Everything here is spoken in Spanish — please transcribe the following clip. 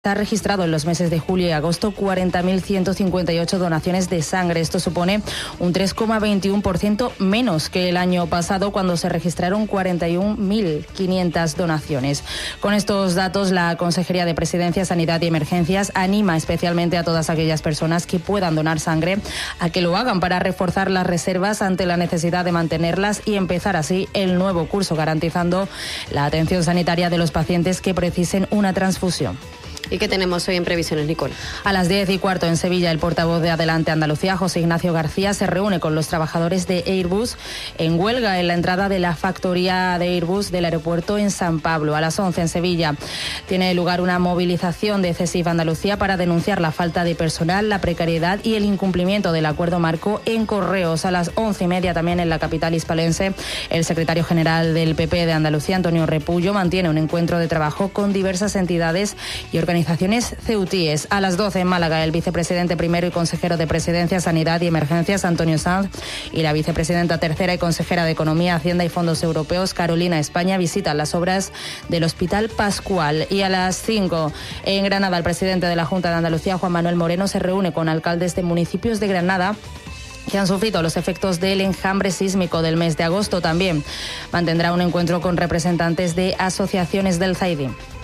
Se ha registrado en los meses de julio y agosto 40.158 donaciones de sangre. Esto supone un 3,21% menos que el año pasado, cuando se registraron 41.500 donaciones. Con estos datos, la Consejería de Presidencia, Sanidad y Emergencias anima especialmente a todas aquellas personas que puedan donar sangre a que lo hagan para reforzar las reservas ante la necesidad de mantenerlas y empezar así el nuevo curso, garantizando la atención sanitaria de los pacientes que precisen una transfusión. ¿Y qué tenemos hoy en previsiones, Nicole? A las 10:15 en Sevilla, el portavoz de Adelante Andalucía, José Ignacio García, se reúne con los trabajadores de Airbus en huelga en la entrada de la factoría de Airbus del aeropuerto en San Pablo. A las 11 en Sevilla tiene lugar una movilización de CESIF Andalucía para denunciar la falta de personal, la precariedad y el incumplimiento del acuerdo marco en Correos. A las 11:30 también en la capital hispalense, el secretario general del PP de Andalucía, Antonio Repullo, mantiene un encuentro de trabajo con diversas entidades y organizaciones ceutíes. A las 12 en Málaga, el vicepresidente primero y consejero de Presidencia, Sanidad y Emergencias, Antonio Sanz, y la vicepresidenta tercera y consejera de Economía, Hacienda y Fondos Europeos, Carolina España, visitan las obras del Hospital Pascual. Y a las 5 en Granada, el presidente de la Junta de Andalucía, Juan Manuel Moreno, se reúne con alcaldes de municipios de Granada que han sufrido los efectos del enjambre sísmico del mes de agosto. También mantendrá un encuentro con representantes de asociaciones del Zaidín.